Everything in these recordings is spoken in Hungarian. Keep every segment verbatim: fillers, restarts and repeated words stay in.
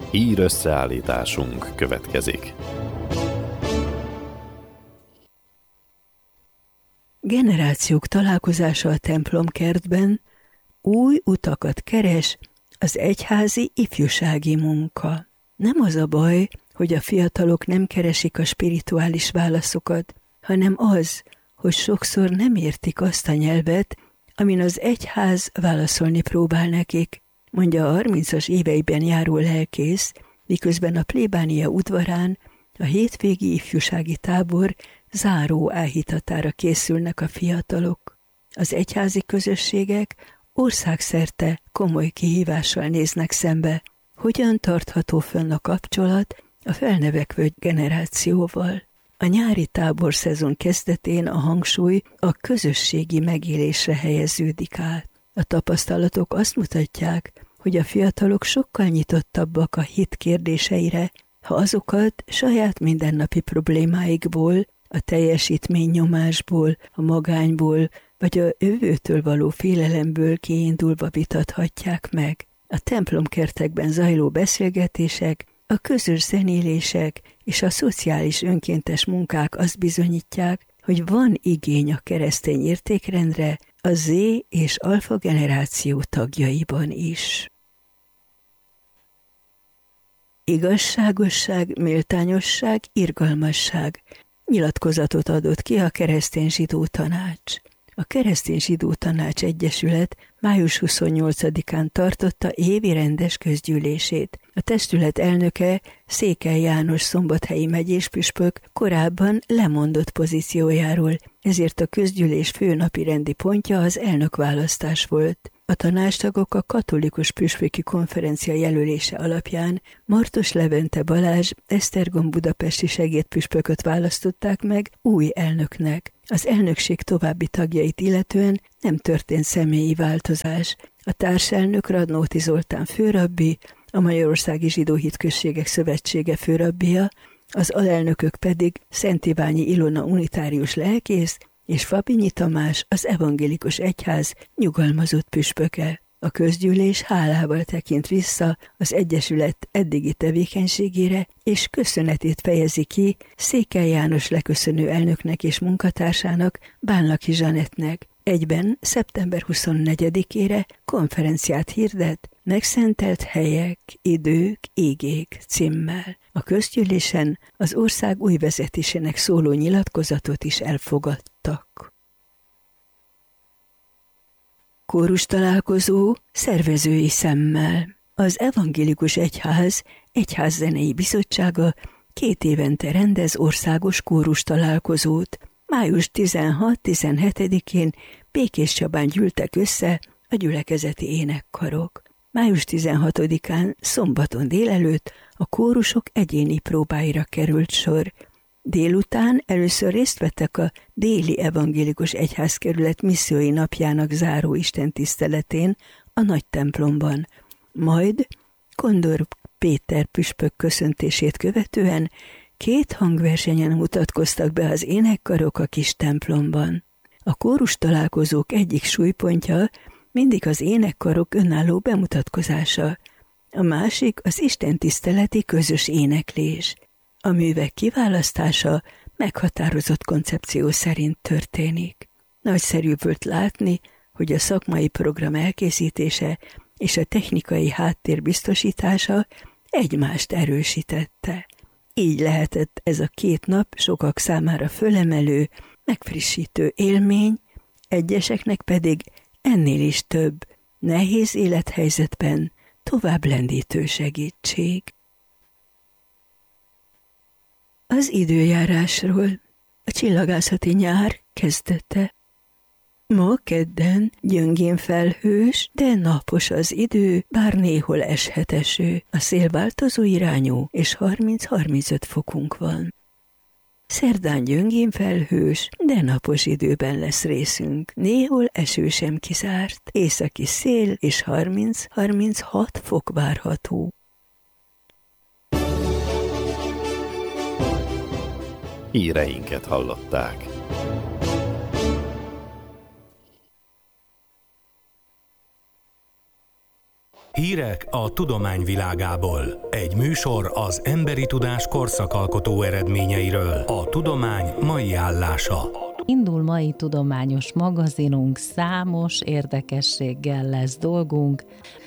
Hír összeállításunk következik. Generációk találkozása a templomkertben, új utakat keres az egyházi ifjúsági munka. Nem az a baj, hogy a fiatalok nem keresik a spirituális válaszokat, hanem az, hogy sokszor nem értik azt a nyelvet, amin az egyház válaszolni próbál nekik, mondja a harmincas éveiben járó lelkész, miközben a plébánia udvarán a hétvégi ifjúsági tábor záró áhítatára készülnek a fiatalok. Az egyházi közösségek országszerte komoly kihívással néznek szembe, hogyan tartható fönn a kapcsolat a felnövekvő generációval. A nyári tábor szezon kezdetén a hangsúly a közösségi megélésre helyeződik át. A tapasztalatok azt mutatják, hogy a fiatalok sokkal nyitottabbak a hit kérdéseire, ha azokat saját mindennapi problémáikból, a teljesítménynyomásból, a magányból, vagy a jövőtől való félelemből kiindulva vitathatják meg. A templomkertekben zajló beszélgetések, a közös zenélések és a szociális önkéntes munkák azt bizonyítják, hogy van igény a keresztény értékrendre a Z és alfa generáció tagjaiban is. Igazságosság, méltányosság, irgalmasság nyilatkozatot adott ki a Keresztény Zsidó Tanács. A Keresztény Zsidó Tanács Egyesület május huszonnyolcadikán tartotta évi rendes közgyűlését. A testület elnöke, Székely János szombathelyi megyéspüspök korábban lemondott pozíciójáról, ezért a közgyűlés fő napirendi pontja az elnökválasztás volt. A tanácstagok a katolikus püspöki konferencia jelölése alapján Martos Levente Balázs Esztergom budapesti segédpüspököt választották meg új elnöknek. Az elnökség további tagjait illetően nem történt személyi változás. A társelnök Radnóti Zoltán főrabbi, a Magyarországi Zsidó Hitközségek Szövetsége főrabbija, az alelnökök pedig Szent Iványi Ilona unitárius lelkész és Fabinyi Tamás, az evangélikus egyház nyugalmazott püspöke. A közgyűlés hálával tekint vissza az egyesület eddigi tevékenységére, és köszönetét fejezi ki Székely János leköszönő elnöknek és munkatársának, Bánlaki Zsanettnek. Egyben szeptember huszonnegyedikére konferenciát hirdet Megszentelt helyek, idők, igék címmel. A közgyűlésen az ország új vezetésének szóló nyilatkozatot is elfogadtak. Kórus találkozó szervezői szemmel. Az Evangélikus Egyház Egyházzenei Bizottsága két évente rendez országos kórus találkozót. május tizenhat-tizenhetedikén Békéscsabán gyűltek össze a gyülekezeti énekkarok. május tizenhatodikán szombaton délelőtt a kórusok egyéni próbáira került sor. Délután először részt vettek a déli evangélikus egyházkerület missziói napjának záró istentiszteletén a nagy templomban. Majd Kondor Péter püspök köszöntését követően két hangversenyen mutatkoztak be az énekkarok a kis templomban. A kórus találkozók egyik súlypontja mindig az énekkarok önálló bemutatkozása, a másik az istentiszteleti közös éneklés. A művek kiválasztása meghatározott koncepció szerint történik. Nagyszerű volt látni, hogy a szakmai program elkészítése és a technikai háttér biztosítása egymást erősítette. Így lehetett ez a két nap sokak számára fölemelő, megfrissítő élmény, egyeseknek pedig ennél is több, nehéz élethelyzetben tovább lendítő segítség. Az időjárásról. A csillagászati nyár kezdete. Ma kedden gyöngén felhős, de napos az idő, bár néhol eshet eső. A szél változó irányú, és harminc-harmincöt fokunk van. Szerdán gyöngén felhős, de napos időben lesz részünk. Néhol eső sem kizárt, északi szél és harminc-harminchat fok várható. Híreinket hallották. Hírek a tudomány világából. Egy műsor az emberi tudás korszakalkotó eredményeiről. A tudomány mai állása. Indul mai tudományos magazinunk, számos érdekességgel lesz dolgunk.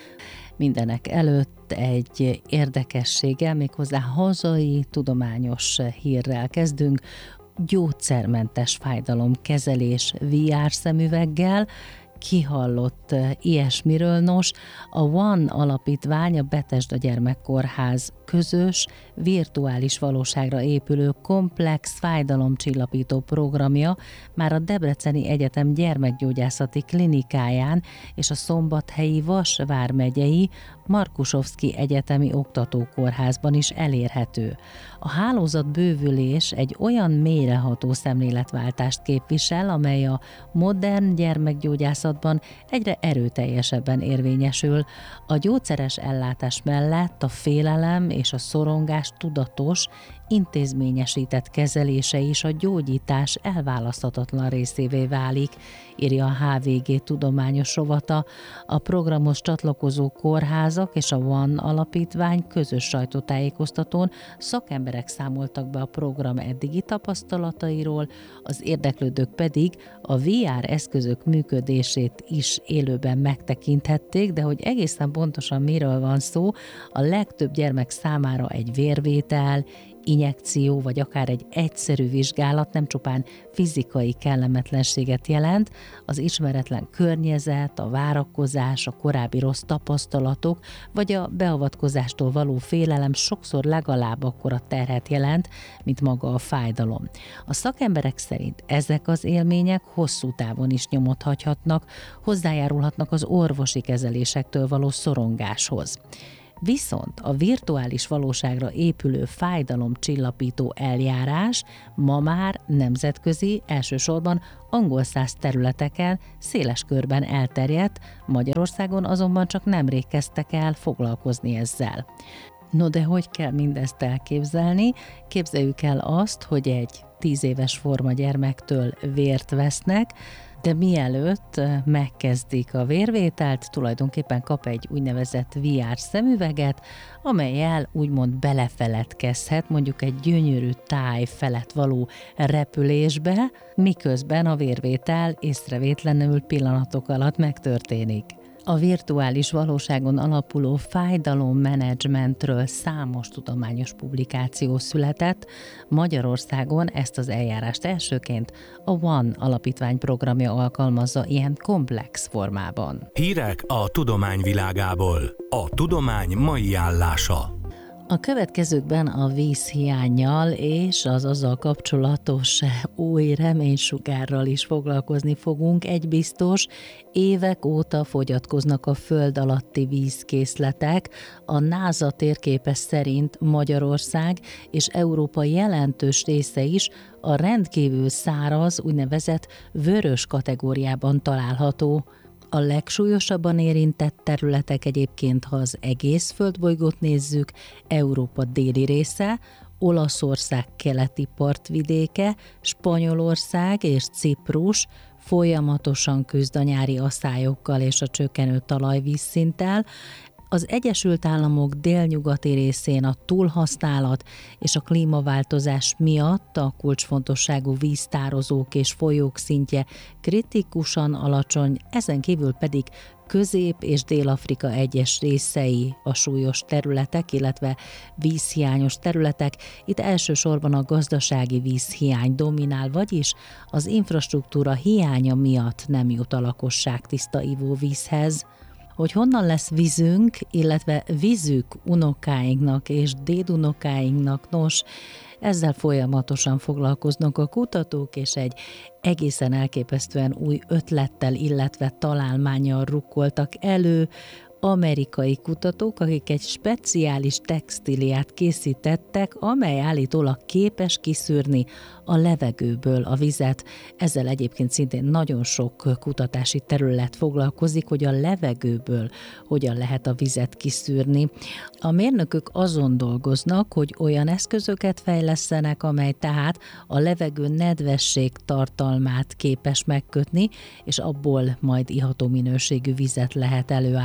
Mindenek előtt egy érdekességgel, méghozzá hazai tudományos hírrel kezdünk. Gyógyszermentes fájdalomkezelés vé er szemüveggel. Ki hallott ilyesmiről? Nos, a One alapítvány, a Bethesda Gyermekkórház közös, virtuális valóságra épülő komplex fájdalomcsillapító programja már a Debreceni Egyetem gyermekgyógyászati klinikáján és a Szombathelyi Vas vármegyei Markusovszki Egyetemi Oktatókórházban is elérhető. A hálózat bővülés egy olyan mélyreható szemléletváltást képvisel, amely a modern gyermekgyógyászatban egyre erőteljesebben érvényesül. A gyógyszeres ellátás mellett a félelem és a szorongás tudatos, intézményesített kezelése is a gyógyítás elválaszthatatlan részévé válik, írja a há vé gé tudományos rovata. A programhoz csatlakozó kórházak és a One alapítvány közös sajtótájékoztatón szakemberek számoltak be a program eddigi tapasztalatairól, az érdeklődők pedig a vé er eszközök működését is élőben megtekinthették, de hogy egészen pontosan miről van szó, a legtöbb gyermek számára egy vérvétel, injekció vagy akár egy egyszerű vizsgálat nem csupán fizikai kellemetlenséget jelent, az ismeretlen környezet, a várakozás, a korábbi rossz tapasztalatok vagy a beavatkozástól való félelem sokszor legalább akkora terhet jelent, mint maga a fájdalom. A szakemberek szerint ezek az élmények hosszú távon is nyomot hagyhatnak, hozzájárulhatnak az orvosi kezelésektől való szorongáshoz. Viszont a virtuális valóságra épülő fájdalomcsillapító eljárás ma már nemzetközi, elsősorban angol száz területeken széles körben elterjedt, Magyarországon azonban csak nemrég kezdtek el foglalkozni ezzel. No de hogy kell mindezt elképzelni? Képzeljük el azt, hogy egy tíz éves forma gyermektől vért vesznek, de mielőtt megkezdik a vérvételt, tulajdonképpen kap egy úgynevezett vé er szemüveget, amellyel úgymond belefeledkezhet mondjuk egy gyönyörű táj felett való repülésbe, miközben a vérvétel észrevétlenül pillanatok alatt megtörténik. A virtuális valóságon alapuló fájdalommenedzsmentről számos tudományos publikáció született. Magyarországon ezt az eljárást elsőként a One alapítvány programja alkalmazza ilyen komplex formában. Hírek a tudomány világából. A tudomány mai állása. A következőkben a vízhiánnyal és az azzal kapcsolatos új reménysugárral is foglalkozni fogunk. Egy biztos, évek óta fogyatkoznak a föld alatti vízkészletek. A NASA térképe szerint Magyarország és Európa jelentős része is a rendkívül száraz, úgynevezett vörös kategóriában található. A legsúlyosabban érintett területek egyébként, ha az egész földbolygót nézzük, Európa déli része, Olaszország keleti partvidéke, Spanyolország és Ciprus folyamatosan küzd a nyári asszályokkal és a csökkenő talajvízszinttel. Az Egyesült Államok délnyugati részén a túlhasználat és a klímaváltozás miatt a kulcsfontosságú víztározók és folyók szintje kritikusan alacsony, ezen kívül pedig Közép- és Dél-Afrika egyes részei a súlyos területek, illetve vízhiányos területek. Itt elsősorban a gazdasági vízhiány dominál, vagyis az infrastruktúra hiánya miatt nem jut a lakosság tiszta ivóvízhez. Hogy honnan lesz vízünk, illetve vízük unokáinknak és dédunokáinknak, nos, ezzel folyamatosan foglalkoznak a kutatók, és egy egészen elképesztően új ötlettel, illetve találmánnyal rukkoltak elő amerikai kutatók, akik egy speciális textíliát készítettek, amely állítólag képes kiszűrni a levegőből a vizet. Ezzel egyébként szintén nagyon sok kutatási terület foglalkozik, hogy a levegőből hogyan lehet a vizet kiszűrni. A mérnökök azon dolgoznak, hogy olyan eszközöket fejlesztenek, amely tehát a levegő nedvesség tartalmát képes megkötni, és abból majd iható minőségű vizet lehet előállítani.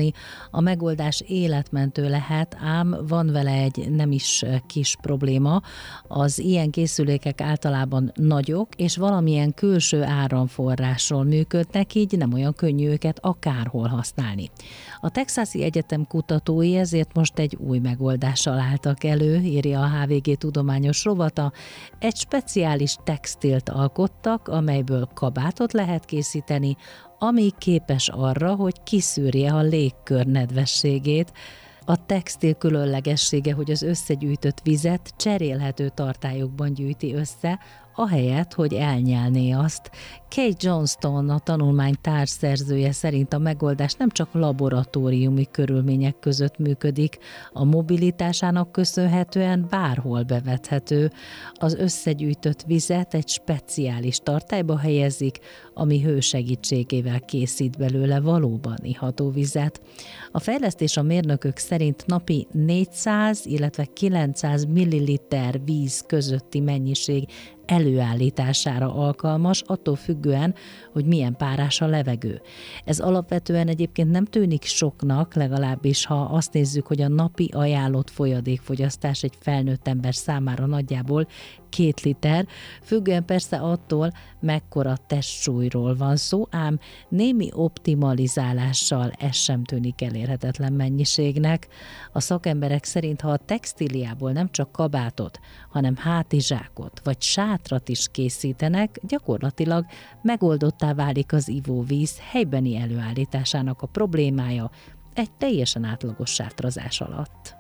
használni. A megoldás életmentő lehet, ám van vele egy nem is kis probléma. Az ilyen készülékek általában nagyok, és valamilyen külső áramforrásról működnek, így nem olyan könnyű őket akárhol használni. A Texasi Egyetem kutatói ezért most egy új megoldással álltak elő, írja a há vé gé tudományos rovata. Egy speciális textilt alkottak, amelyből kabátot lehet készíteni, ami képes arra, hogy kiszűrje a légkör nedvességét. A textil különlegessége, hogy az összegyűjtött vizet cserélhető tartályokban gyűjti össze, ahelyett, hogy elnyelné azt. Kate Johnston, a tanulmány társszerzője szerint a megoldás nem csak laboratóriumi körülmények között működik, a mobilitásának köszönhetően bárhol bevethető. Az összegyűjtött vizet egy speciális tartályba helyezik, ami hő segítségével készít belőle valóban iható vizet. A fejlesztés a mérnökök szerint napi négyszáz, illetve kilencszáz milliliter víz közötti mennyiség előállítására alkalmas, attól függően, hogy milyen párás a levegő. Ez alapvetően egyébként nem tűnik soknak, legalábbis ha azt nézzük, hogy a napi ajánlott folyadékfogyasztás egy felnőtt ember számára nagyjából két liter, függően persze attól, mekkora testsúlyról van szó, ám némi optimalizálással ez sem tűnik elérhetetlen mennyiségnek. A szakemberek szerint, ha a textíliából nem csak kabátot, hanem hátizsákot vagy sátrat is készítenek, gyakorlatilag megoldottá válik az ivóvíz helybeni előállításának a problémája egy teljesen átlagos sátrazás alatt.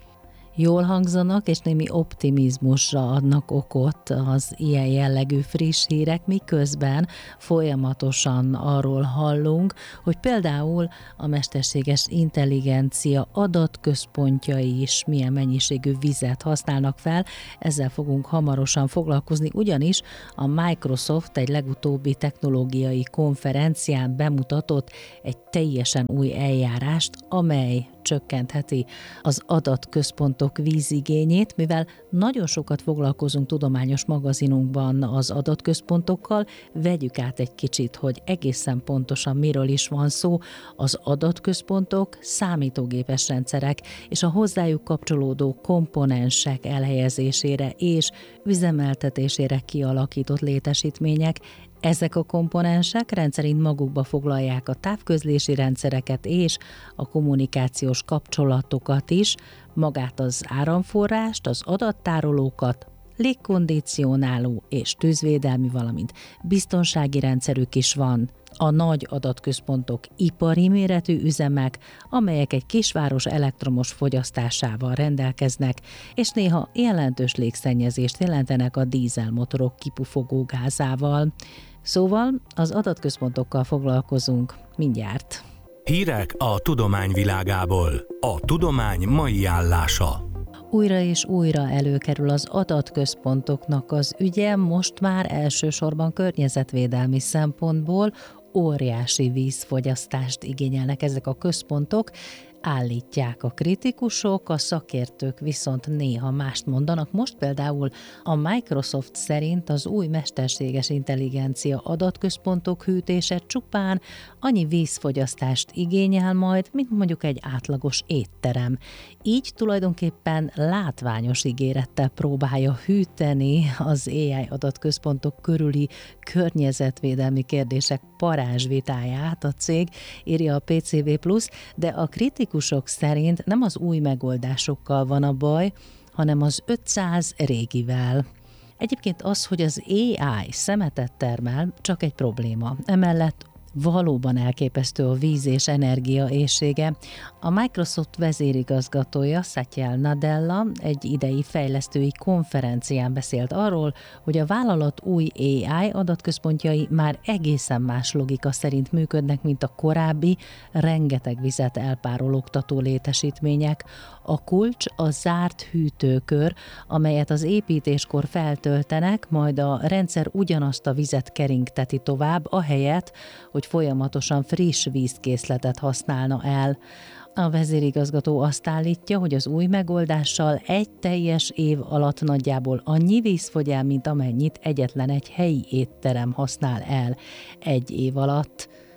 Jól hangzanak, és némi optimizmusra adnak okot az ilyen jellegű friss hírek, miközben folyamatosan arról hallunk, hogy például a mesterséges intelligencia adatközpontjai is milyen mennyiségű vizet használnak fel. Ezzel fogunk hamarosan foglalkozni, ugyanis a Microsoft egy legutóbbi technológiai konferencián bemutatott egy teljesen új eljárást, amely csökkentheti az adatközpontok vízigényét, mivel nagyon sokat foglalkozunk tudományos magazinunkban az adatközpontokkal, vegyük át egy kicsit, hogy egészen pontosan miről is van szó. Az adatközpontok számítógépes rendszerek és a hozzájuk kapcsolódó komponensek elhelyezésére és üzemeltetésére kialakított létesítmények. Ezek a komponensek rendszerint magukba foglalják a távközlési rendszereket és a kommunikációs kapcsolatokat is, magát az áramforrást, az adattárolókat, légkondicionáló és tűzvédelmi, valamint biztonsági rendszerük is van. A nagy adatközpontok ipari méretű üzemek, amelyek egy kisváros elektromos fogyasztásával rendelkeznek, és néha jelentős légszennyezést jelentenek a dízelmotorok kipufogó gázával. Szóval az adatközpontokkal foglalkozunk mindjárt. Hírek a tudomány világából. A tudomány mai állása. Újra és újra előkerül az adatközpontoknak az ügye, most már elsősorban környezetvédelmi szempontból óriási vízfogyasztást igényelnek ezek a központok, állítják a kritikusok, a szakértők viszont néha mást mondanak. Most például a Microsoft szerint az új mesterséges intelligencia adatközpontok hűtése csupán annyi vízfogyasztást igényel majd, mint mondjuk egy átlagos étterem. Így tulajdonképpen látványos ígérettel próbálja hűteni az á i adatközpontok körüli környezetvédelmi kérdések parázsvitáját a cég, írja a pé cé vé plusz, de a kritikusok szerint nem az új megoldásokkal van a baj, hanem az ötszáz régivel. Egyébként az, hogy az á i szemetet termel, csak egy probléma. Emellett valóban elképesztő a víz és energia éhsége. A Microsoft vezérigazgatója, Satya Nadella egy idei fejlesztői konferencián beszélt arról, hogy a vállalat új á i adatközpontjai már egészen más logika szerint működnek, mint a korábbi, rengeteg vizet elpárologtató létesítmények. A kulcs a zárt hűtőkör, amelyet az építéskor feltöltenek, majd a rendszer ugyanazt a vizet keringteti tovább, ahelyett, hogy folyamatosan friss vízkészletet használna el. A vezérigazgató azt állítja, hogy az új megoldással egy teljes év alatt nagyjából annyi víz fogy el, mint amennyit egyetlen egy helyi étterem használ el egy év alatt.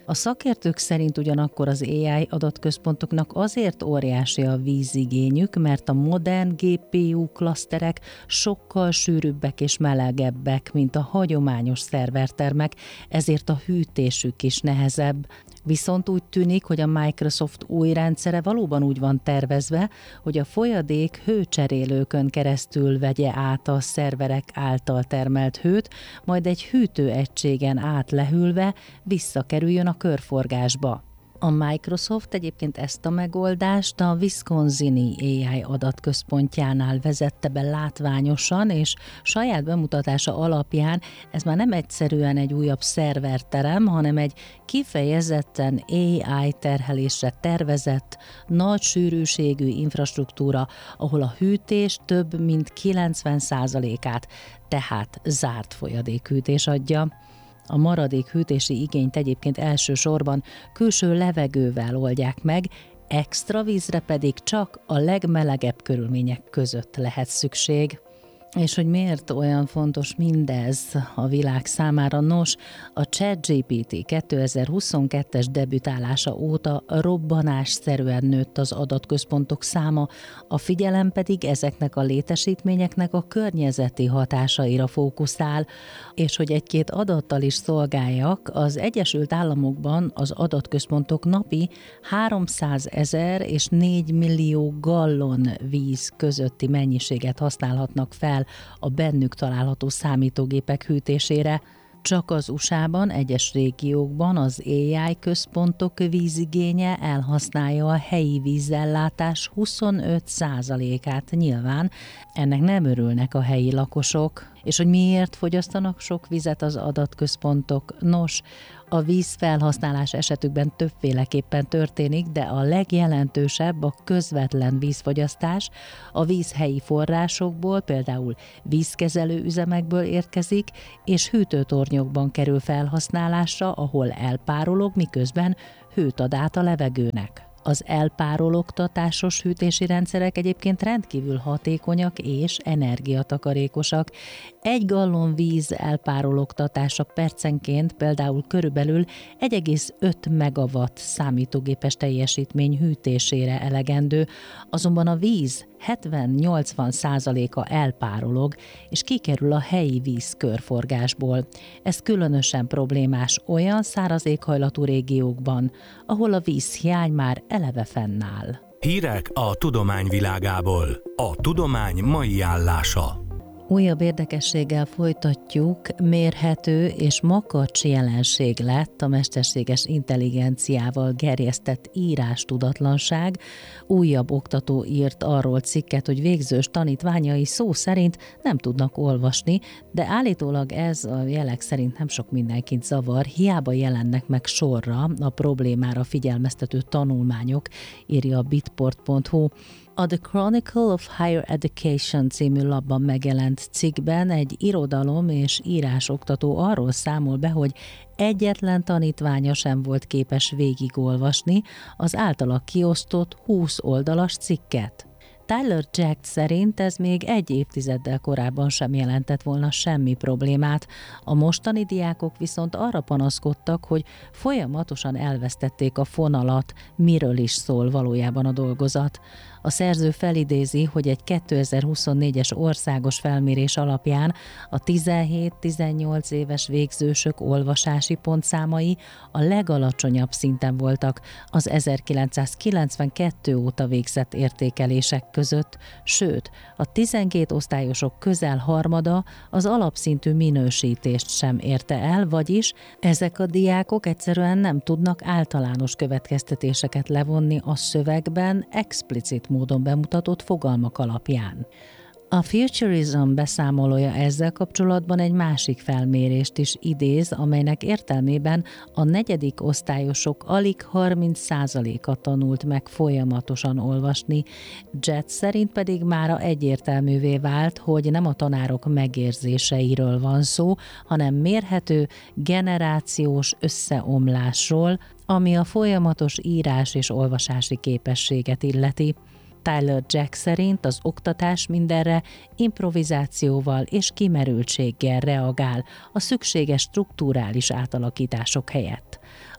A szakértők szerint ugyanakkor az á i adatközpontoknak azért óriási a vízigényük, mert a modern gé pé u klaszterek sokkal sűrűbbek és melegebbek, mint a hagyományos szervertermek, ezért a hűtésük is nehezebb. Viszont úgy tűnik, hogy a Microsoft új rendszere valóban úgy van tervezve, hogy a folyadék hőcserélőkön keresztül vegye át a szerverek által termelt hőt, majd egy hűtőegységen át lehűlve visszakerüljön a körforgásba. A Microsoft egyébként ezt a megoldást a Wisconsini á i adatközpontjánál vezette be látványosan, és saját bemutatása alapján ez már nem egyszerűen egy újabb szerverterem, hanem egy kifejezetten á i terhelésre tervezett, nagy sűrűségű infrastruktúra, ahol a hűtés több mint kilencven százalékát, tehát zárt folyadékhűtés adja. A maradék hűtési igényt egyébként elsősorban külső levegővel oldják meg, extra vízre pedig csak a legmelegebb körülmények között lehet szükség. És hogy miért olyan fontos mindez a világ számára? Nos, a ChatGPT kétezer-huszonkettes debütálása óta robbanásszerűen nőtt az adatközpontok száma, a figyelem pedig ezeknek a létesítményeknek a környezeti hatásaira fókuszál, és hogy egy-két adattal is szolgáljak, az Egyesült Államokban az adatközpontok napi háromszázezer és négy millió gallon víz közötti mennyiséget használhatnak fel a bennük található számítógépek hűtésére. Csak az u es á-ban, egyes régiókban az á i központok vízigénye elhasználja a helyi vízellátás huszonöt százalékát nyilván. Ennek nem örülnek a helyi lakosok. És hogy miért fogyasztanak sok vizet az adatközpontok? Nos, a vízfelhasználás esetükben többféleképpen történik, de a legjelentősebb a közvetlen vízfogyasztás. A víz helyi forrásokból, például vízkezelő üzemekből érkezik, és hűtőtornyokban kerül felhasználásra, ahol elpárolog, miközben hőt ad át a levegőnek. Az elpárologtatásos hűtési rendszerek egyébként rendkívül hatékonyak és energiatakarékosak. Egy gallon víz elpárologtatása percenként például körülbelül egy egész öt megawatt számítógépes teljesítmény hűtésére elegendő, azonban a víz hetven-nyolcvan százaléka elpárolog, és kikerül a helyi vízkörforgásból. Ez különösen problémás olyan száraz éghajlatú régiókban, ahol a vízhiány már eleve fennáll. Hírek a tudomány világából. A tudomány mai állása. Újabb érdekességgel folytatjuk, mérhető és makacs jelenség lett a mesterséges intelligenciával gerjesztett írástudatlanság. Újabb oktató írt arról cikket, hogy végzős tanítványai szó szerint nem tudnak olvasni, de állítólag ez a jelek szerint nem sok mindenkit zavar, hiába jelennek meg sorra a problémára figyelmeztető tanulmányok, írja a bitport pont hu. A The Chronicle of Higher Education című lapban megjelent cikkben egy irodalom és írásoktató arról számol be, hogy egyetlen tanítványa sem volt képes végigolvasni az általa kiosztott húsz oldalas cikket. Tyler Jack szerint ez még egy évtizeddel korábban sem jelentett volna semmi problémát. A mostani diákok viszont arra panaszkodtak, hogy folyamatosan elvesztették a fonalat, miről is szól valójában a dolgozat. A szerző felidézi, hogy egy kétezer-huszonnégyes országos felmérés alapján a tizenhét-tizennyolc éves végzősök olvasási pontszámai a legalacsonyabb szinten voltak az ezerkilencszázkilencvenkettő óta végzett értékelések között, sőt, a tizenkét osztályosok közel harmada az alapszintű minősítést sem érte el, vagyis ezek a diákok egyszerűen nem tudnak általános következtetéseket levonni a szövegben explicit módon bemutatott fogalmak alapján. A Futurism beszámolója ezzel kapcsolatban egy másik felmérést is idéz, amelynek értelmében a negyedik osztályosok alig harminc százaléka tanult meg folyamatosan olvasni, Jet szerint pedig mára egyértelművé vált, hogy nem a tanárok megérzéseiről van szó, hanem mérhető generációs összeomlásról, ami a folyamatos írás és olvasási képességet illeti. Tyler Jack szerint az oktatás mindenre improvizációval és kimerültséggel reagál a szükséges strukturális átalakítások helyett.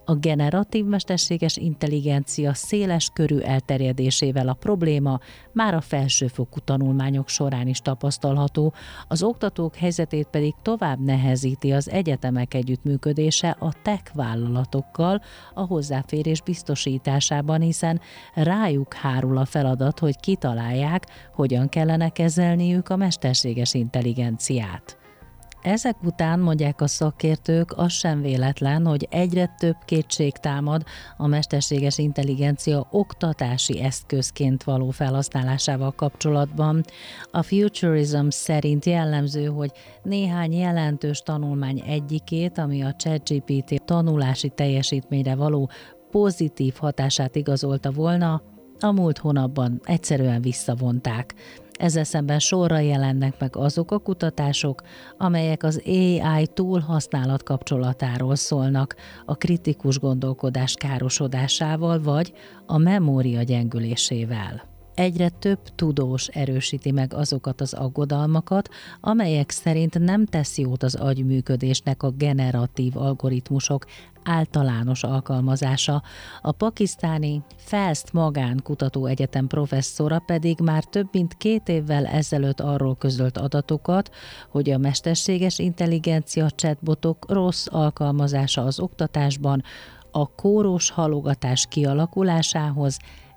A generatív mesterséges intelligencia széles körű elterjedésével a probléma már a felsőfokú tanulmányok során is tapasztalható, az oktatók helyzetét pedig tovább nehezíti az egyetemek együttműködése a tech vállalatokkal a hozzáférés biztosításában, hiszen rájuk hárul a feladat, hogy kitalálják, hogyan kellene kezelniük a mesterséges intelligenciát. Ezek után, mondják a szakértők, az sem véletlen, hogy egyre több kétség támad a mesterséges intelligencia oktatási eszközként való felhasználásával kapcsolatban. A Futurism szerint jellemző, hogy néhány jelentős tanulmány egyikét, ami a ChatGPT tanulási teljesítményre való pozitív hatását igazolta volna, a múlt hónapban egyszerűen visszavonták. Ezzel szemben sorra jelennek meg azok a kutatások, amelyek az á i túlhasználat kapcsolatáról szólnak, a kritikus gondolkodás károsodásával vagy a memória gyengülésével. Egyre több tudós erősíti meg azokat az aggodalmakat, amelyek szerint nem tesz jót az agyműködésnek a generatív algoritmusok általános alkalmazása. A pakisztáni Fast Magán Kutatóegyetem professzora pedig már több mint két évvel ezelőtt arról közölt adatokat, hogy a mesterséges intelligencia chatbotok rossz alkalmazása az oktatásban a kóros halogatás kialakulásához,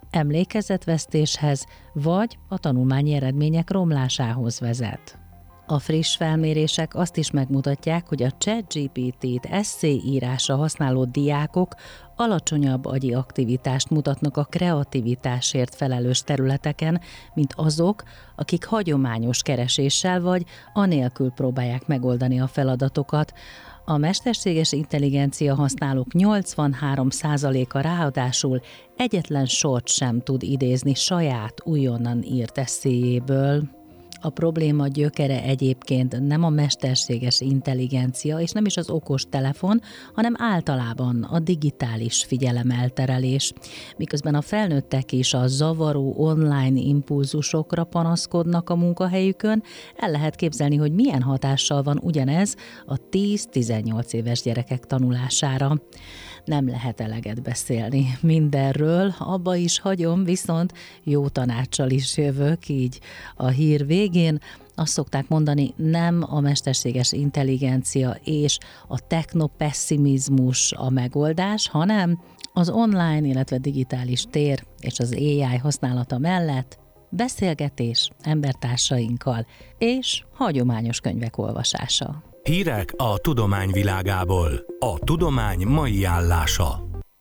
emlékezetvesztéshez vagy a tanulmányi eredmények romlásához vezet. A friss felmérések azt is megmutatják, hogy a ChatGPT-t esszéírásra használó diákok alacsonyabb agyi aktivitást mutatnak a kreativitásért felelős területeken, mint azok, akik hagyományos kereséssel vagy anélkül próbálják megoldani a feladatokat. A mesterséges intelligencia használók nyolcvanhárom százaléka ráadásul egyetlen sort sem tud idézni saját újonnan írt esszéjéből. A probléma gyökere egyébként nem a mesterséges intelligencia és nem is az okos telefon, hanem általában a digitális figyelemelterelés. Miközben a felnőttek is a zavaró online impulzusokra panaszkodnak a munkahelyükön, el lehet képzelni, hogy milyen hatással van ugyanez a tíz-tizennyolc éves gyerekek tanulására. Nem lehet eleget beszélni mindenről, abba is hagyom, viszont jó tanáccsal is jövök, így a hír végén. Azt szokták mondani, nem a mesterséges intelligencia és a technopesszimizmus a megoldás, hanem az online, illetve digitális tér és az á i használata mellett beszélgetés embertársainkkal és hagyományos könyvek olvasása. Hírek a tudomány világából. A tudomány mai állása.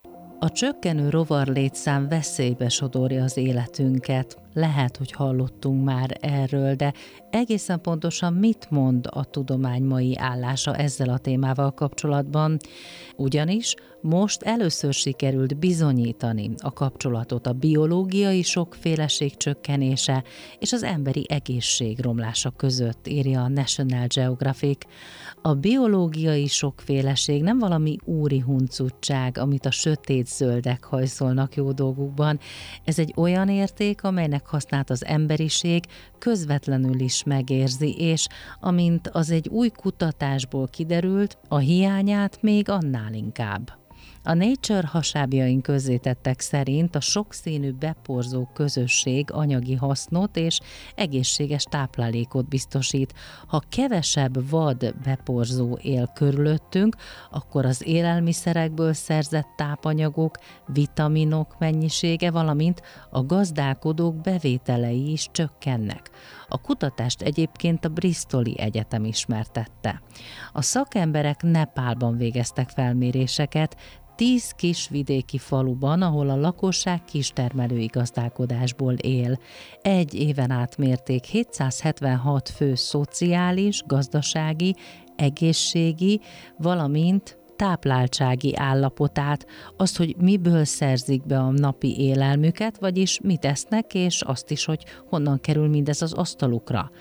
A csökkenő rovarlétszám veszélybe sodorja az életünket. Lehet, hogy hallottunk már erről, de egészen pontosan mit mond a tudomány mai állása ezzel a témával kapcsolatban? Ugyanis most először sikerült bizonyítani a kapcsolatot a biológiai sokféleség csökkenése és az emberi egészség romlása között, írja a National Geographic. A biológiai sokféleség nem valami úri huncutság, amit a sötét zöldek hajszolnak jó dolgukban. Ez egy olyan érték, amelynek hasznát az emberiség közvetlenül is megérzi, és amint az egy új kutatásból kiderült, a hiányát még annál inkább. A Nature hasábjain közzétettek szerint a sokszínű beporzó közösség anyagi hasznot és egészséges táplálékot biztosít. Ha kevesebb vad beporzó él körülöttünk, akkor az élelmiszerekből szerzett tápanyagok, vitaminok mennyisége, valamint a gazdálkodók bevételei is csökkennek. A kutatást egyébként a Bristoli Egyetem ismertette. A szakemberek Nepálban végeztek felméréseket, tíz kis vidéki faluban, ahol a lakosság kistermelői gazdálkodásból él. Egy éven át mérték hétszázhetvenhat fő szociális, gazdasági, egészségi, valamint tápláltsági állapotát, azt, hogy miből szerzik be a napi élelmüket, vagyis mit esznek, és azt is, hogy honnan kerül mindez az asztalukra.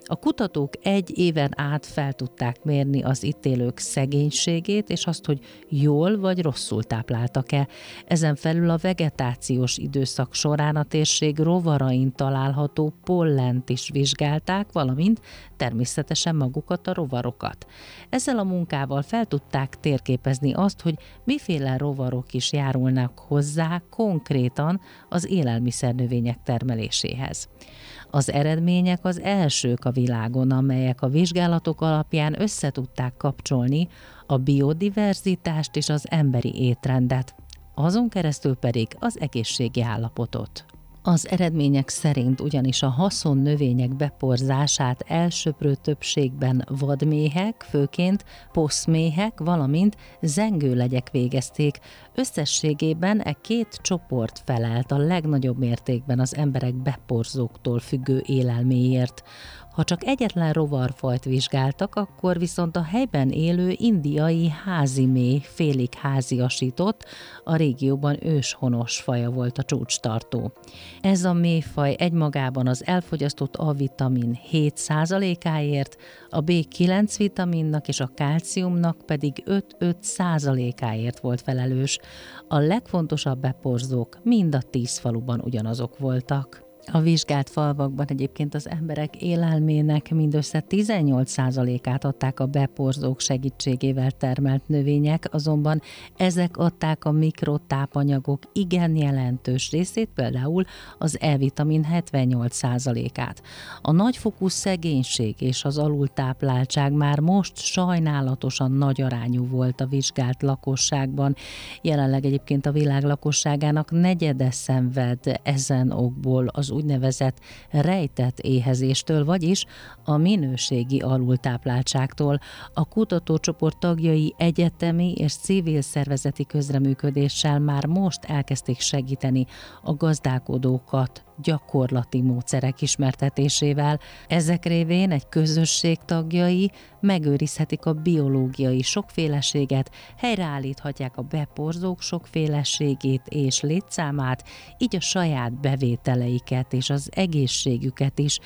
A kutatók egy éven át fel tudták mérni az itt élők szegénységét, és azt, hogy jól vagy rosszul tápláltak-e. Ezen felül a vegetációs időszak során a térség rovarain található pollent is vizsgálták, valamint természetesen magukat a rovarokat. Ezzel a munkával fel tudták térképezni azt, hogy miféle rovarok is járulnak hozzá konkrétan az élelmiszernövények termeléséhez. Az eredmények az elsők a világon, amelyek a vizsgálatok alapján összetudták kapcsolni a biodiverzitást és az emberi étrendet, azon keresztül pedig az egészségi állapotot. Az eredmények szerint ugyanis a haszonnövények beporzását elsöprő többségben vadméhek, főként poszméhek, valamint zengőlegyek végezték. Összességében e két csoport felelt a legnagyobb mértékben az emberek beporzóktól függő élelméért. Ha csak egyetlen rovarfajt vizsgáltak, akkor viszont a helyben élő indiai háziméh félig háziasított, a régióban őshonos faja volt a csúcstartó. Ez a méhfaj egymagában az elfogyasztott A-vitamin hét százalékáért, a bé kilenc vitaminnak és a kálciumnak pedig öt-öt százalékáért volt felelős. A legfontosabb beporzók mind a tíz faluban ugyanazok voltak. A vizsgált falvakban egyébként az emberek élelmének mindössze tizennyolc százalékát adták a beporzók segítségével termelt növények, azonban ezek adták a mikrotápanyagok igen jelentős részét, például az E-vitamin hetvennyolc százalékát. A nagyfokú szegénység és az alultápláltság már most sajnálatosan nagy arányú volt a vizsgált lakosságban. Jelenleg egyébként a világ lakosságának negyede szenved ezen okból, az úgynevezett rejtett éhezéstől, vagyis a minőségi alultápláltságtól. A kutatócsoport tagjai egyetemi és civil szervezeti közreműködéssel már most elkezdték segíteni a gazdálkodókat gyakorlati módszerek ismertetésével. Ezek révén egy közösség tagjai megőrizhetik a biológiai sokféleséget, helyreállíthatják a beporzók sokféleségét és létszámát, így a saját bevételeiket és az egészségüket is.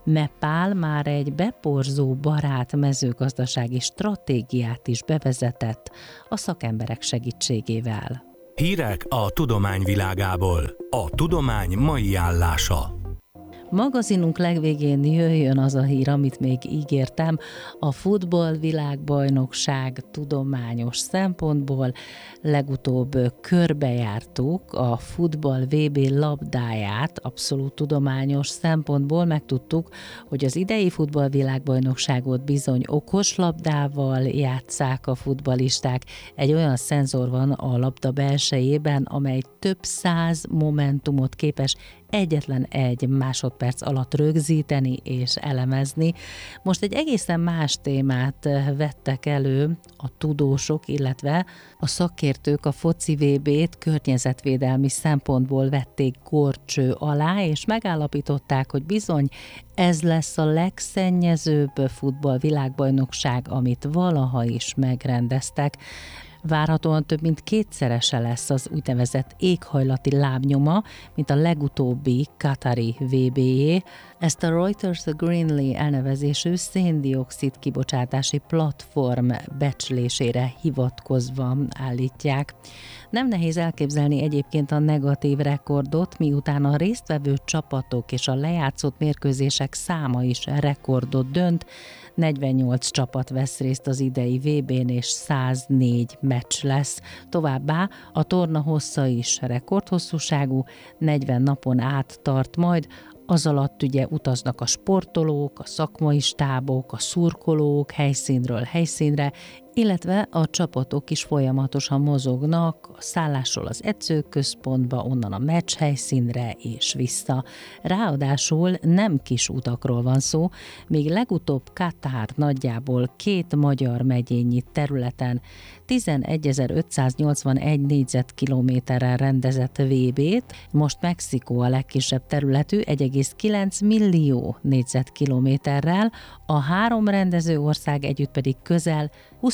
Mepál már egy beporzó barát mezőgazdasági stratégiát is bevezetett a szakemberek segítségével. Hírek a tudomány világából. A tudomány mai állása. Magazinunk legvégén jöjjön az a hír, amit még ígértem, a futball világbajnokság tudományos szempontból. Legutóbb körbejártuk a futball vé bé labdáját, abszolút tudományos szempontból megtudtuk, hogy az idei futball világbajnokságot bizony okos labdával játsszák a futballisták. Egy olyan szenzor van a labda belsejében, amely több száz momentumot képes egyetlen egy másodperc alatt rögzíteni és elemezni. Most egy egészen más témát vettek elő a tudósok, illetve a szakértők. A foci vé bét környezetvédelmi szempontból vették górcső alá, és megállapították, hogy bizony ez lesz a legszennyezőbb futball világbajnokság, amit valaha is megrendeztek. Várhatóan több mint kétszerese lesz az úgynevezett éghajlati lábnyoma, mint a legutóbbi katari vé béjé. Ezt a Reuters Greenly elnevezésű szén-dioxid kibocsátási platform becslésére hivatkozva állítják. Nem nehéz elképzelni egyébként a negatív rekordot, miután a résztvevő csapatok és a lejátszott mérkőzések száma is rekordot dönt. negyvennyolc csapat vesz részt az idei vé bén, és száznégy meccs lesz. Továbbá a torna hossza is rekordhosszúságú, negyven napon át tart majd. Az alatt ugye utaznak a sportolók, a szakmai stábok, a szurkolók helyszínről helyszínre, illetve a csapatok is folyamatosan mozognak a szállásról az edzőközpontba, onnan a meccs helyszínre és vissza. Ráadásul nem kis utakról van szó, még legutóbb Katár nagyjából két magyar megyényi területen tizenegyezer-ötszáznyolcvanegy négyzetkilométerrel rendezett vé bét, most Mexikó a legkisebb területű egy egész kilenc millió négyzetkilométerrel, a három rendező ország együtt pedig közel húsz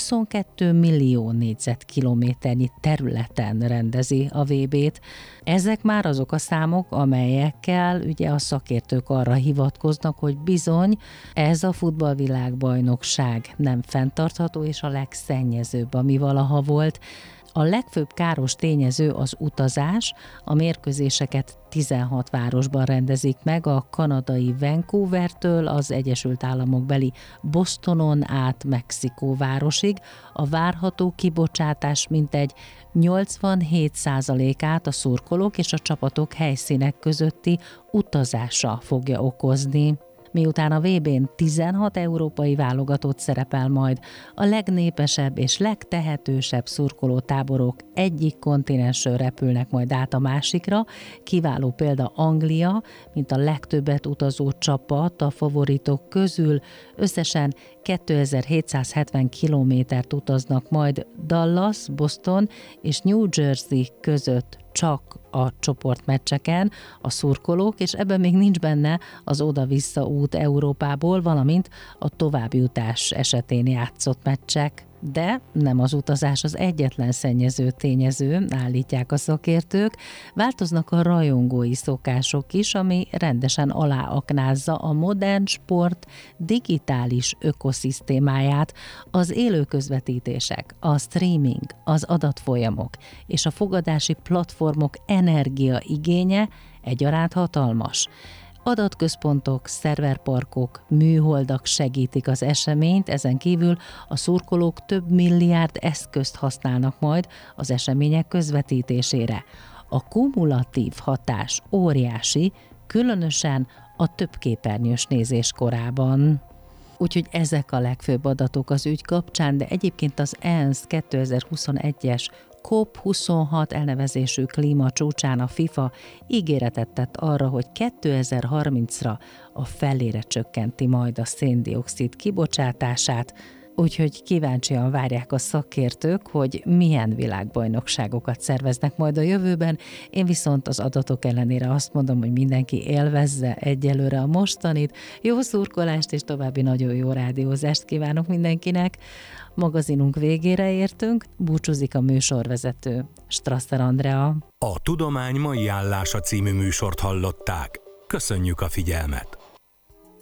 huszonkettő millió négyzetkilométernyi területen rendezi a vé bét. Ezek már azok a számok, amelyekkel ugye a szakértők arra hivatkoznak, hogy bizony ez a futballvilágbajnokság nem fenntartható és a legszennyezőbb, ami valaha volt. A legfőbb káros tényező az utazás, a mérkőzéseket tizenhat városban rendezik meg, a kanadai Vancouvertől az Egyesült Államok beli Bostonon át Mexikó városig. A várható kibocsátás mintegy nyolcvanhét százalékát a szurkolók és a csapatok helyszínek közötti utazása fogja okozni. Miután a vé bén tizenhat európai válogatott szerepel majd, a legnépesebb és legtehetősebb szurkolótáborok egyik kontinensről repülnek majd át a másikra, kiváló példa Anglia, mint a legtöbbet utazó csapat a favoritok közül, összesen kétezer-hétszázhetven kilométert utaznak majd Dallas, Boston és New Jersey között csak a csoportmeccseken a szurkolók, és ebben még nincs benne az oda-vissza út Európából, valamint a továbbjutás esetén játszott meccsek. De nem az utazás az egyetlen szennyező tényező, állítják a szakértők, változnak a rajongói szokások is, ami rendesen aláaknázza a modern sport digitális ökoszisztémáját, az élő közvetítések, a streaming, az adatfolyamok és a fogadási platformok energiaigénye egyaránt hatalmas. Adatközpontok, szerverparkok, műholdak segítik az eseményt, ezen kívül a szurkolók több milliárd eszközt használnak majd az események közvetítésére. A kumulatív hatás óriási, különösen a többképernyős nézés korában. Úgyhogy ezek a legfőbb adatok az ügy kapcsán, de egyébként az ENSZ kétezer-huszonegyes kop huszonhat elnevezésű klímacsúcsán a FIFA ígéretet tett arra, hogy kétezer-harmincra a felére csökkenti majd a szén-dioxid kibocsátását, úgyhogy kíváncsian várják a szakértők, hogy milyen világbajnokságokat szerveznek majd a jövőben. Én viszont az adatok ellenére azt mondom, hogy mindenki élvezze egyelőre a mostanit. Jó szurkolást és további nagyon jó rádiózást kívánok mindenkinek. Magazinunk végére értünk, búcsúzik a műsorvezető, Strasser Andrea. A Tudomány mai állása című műsort hallották. Köszönjük a figyelmet!